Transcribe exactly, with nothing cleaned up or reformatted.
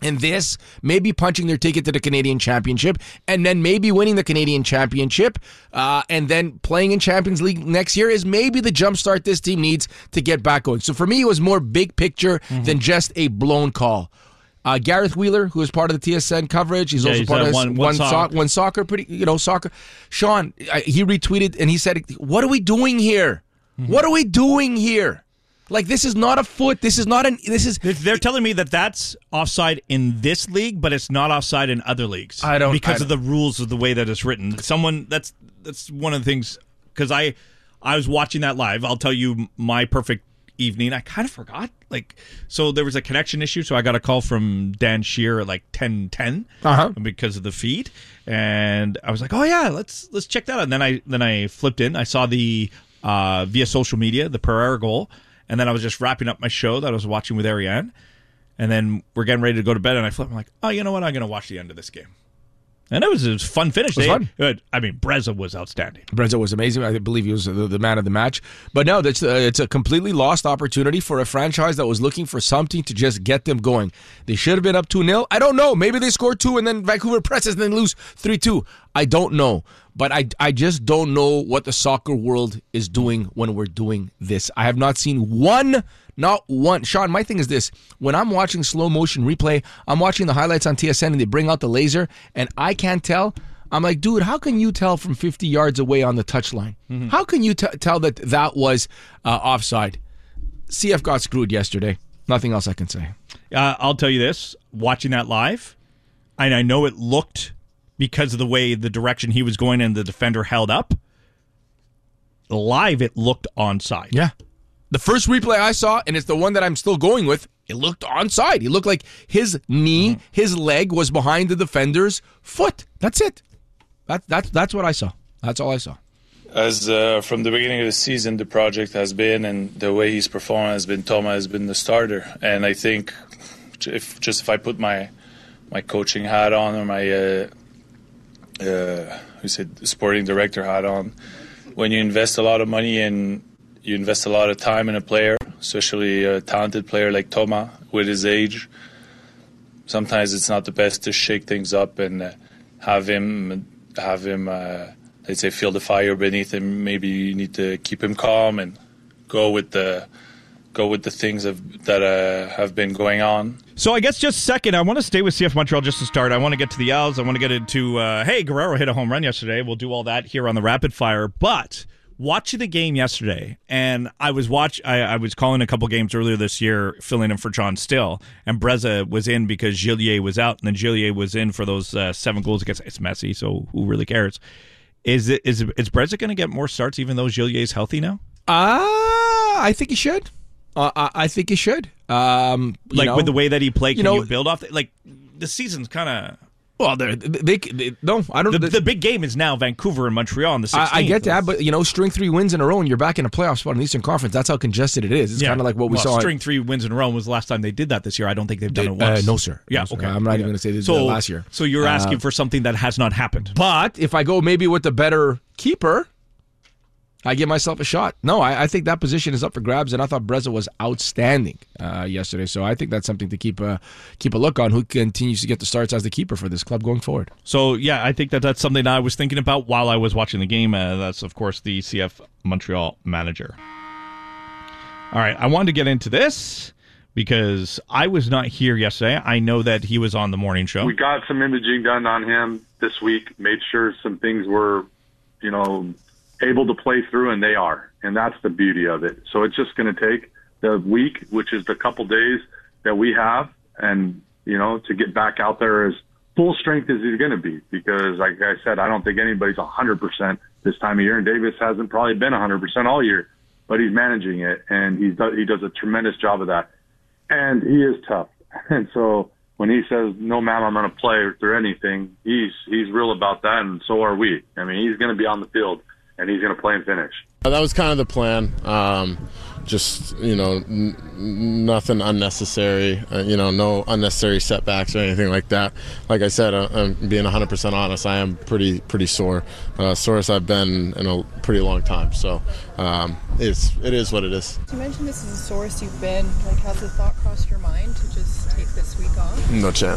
And this, maybe punching their ticket to the Canadian Championship, and then maybe winning the Canadian Championship, uh, and then playing in Champions League next year is maybe the jumpstart this team needs to get back going. So for me, it was more big picture mm-hmm. than just a blown call. Uh, Gareth Wheeler, who is part of the T S N coverage, he's yeah, also he's part of one, one, one, soccer. So, one soccer, pretty you know soccer. Sean, uh, he retweeted and he said, "What are we doing here? Mm-hmm. What are we doing here?" Like, this is not a foot. This is not an. This is. They're telling me that that's offside in this league, but it's not offside in other leagues. I don't because I of the rules of the way that it's written. Someone that's that's one of the things because I I was watching that live. I'll tell you my perfect evening. I kind of forgot. Like, so there was a connection issue. So I got a call from Dan Shear at like ten ten uh-huh. because of the feed, and I was like, oh yeah, let's let's check that out. And then I then I flipped in. I saw the uh, via social media the Pereira goal. And then I was just wrapping up my show that I was watching with Ariane. And then we're getting ready to go to bed. And I flip. I'm like, oh, you know what? I'm going to watch the end of this game. And it was, it was a fun finish. It was they, fun. I mean, Breza was outstanding. Breza was amazing. I believe he was the, the man of the match. But no, that's, uh, it's a completely lost opportunity for a franchise that was looking for something to just get them going. They should have been up two nil. I don't know. Maybe they scored two and then Vancouver presses and then lose three two. I don't know. But I, I just don't know what the soccer world is doing when we're doing this. I have not seen one, not one. Sean, my thing is this. When I'm watching slow motion replay, I'm watching the highlights on T S N and they bring out the laser and I can't tell. I'm like, dude, how can you tell from fifty yards away on the touchline? Mm-hmm. How can you t- tell that that was uh, offside? C F got screwed yesterday. Nothing else I can say. Uh, I'll tell you this. Watching that live, and I know it looked... because of the way the direction he was going and the defender held up. Live, it looked onside. Yeah. The first replay I saw, and it's the one that I'm still going with, it looked onside. It looked like his knee, mm-hmm. his leg was behind the defender's foot. That's it. That, that, that's what I saw. That's all I saw. As uh, from the beginning of the season, the project has been, and the way he's performed has been, Thomas has been the starter. And I think if just if I put my my coaching hat on or my... Uh, Uh, who said sporting director hat on, when you invest a lot of money and you invest a lot of time in a player, especially a talented player like Thomas with his age, sometimes it's not the best to shake things up and uh, have him have him uh, let's say feel the fire beneath him. Maybe you need to keep him calm and go with the go with the things of, that uh, have been going on. So I guess just second, I want to stay with C F Montreal just to start. I want to get to the Owls. I want to get into, uh, hey, Guerrero hit a home run yesterday. We'll do all that here on the Rapid Fire. But watching the game yesterday, and I was watch, I, I was calling a couple games earlier this year, filling in for John Still, and Breza was in because Gillier was out, and then Gillier was in for those uh, seven goals against. It's messy, so who really cares? Is it is is Breza going to get more starts even though Gillier's healthy now? Uh, I think he should. Uh, I think he should. Um, like know, with the way that he played, can you, know, you build off? The, like the season's kind of. Well, they, they, they no, I don't. The, they, the big game is now Vancouver and Montreal on the sixteenth. I, I get that, but you know, string three wins in a row and you're back in a playoff spot in the Eastern Conference. That's how congested it is. It's yeah. kind of like what we well, saw. String three wins in a row was the last time they did that this year. I don't think they've done they, it once. Uh, no, sir. Yeah, no, sir. okay. I'm not yeah. even going to say this so, last year. So you're asking uh, for something that has not happened. But if I go maybe with the better keeper, I give myself a shot. No, I, I think that position is up for grabs, and I thought Breza was outstanding uh, yesterday. So I think that's something to keep a keep a look on. Who continues to get the starts as the keeper for this club going forward? So yeah, I think that that's something I was thinking about while I was watching the game. Uh, that's of course the C F Montreal manager. All right, I wanted to get into this because I was not here yesterday. I know that he was on the morning show. We got some imaging done on him this week. Made sure some things were, you know, able to play through, and they are, and that's the beauty of it. So it's just going to take the week, which is the couple days that we have, and you know, to get back out there as full strength as he's going to be, because like I said, I don't think anybody's one hundred percent this time of year, and Davis hasn't probably been one hundred percent all year, but he's managing it, and he's he does a tremendous job of that, and he is tough. And so when he says, no, ma'am, I'm going to play through anything, he's he's real about that, and so are we. I mean, he's going to be on the field, and he's going to play and finish. That was kind of the plan. Um, just, you know, n- nothing unnecessary, uh, you know, no unnecessary setbacks or anything like that. Like I said, uh, I'm being one hundred percent honest, I am pretty pretty sore. Uh, sore as I've been in a pretty long time. So um, it's, it is what it is. You mentioned this is the sorest you've been. Like, has the thought crossed your mind to just take this week off? No chance.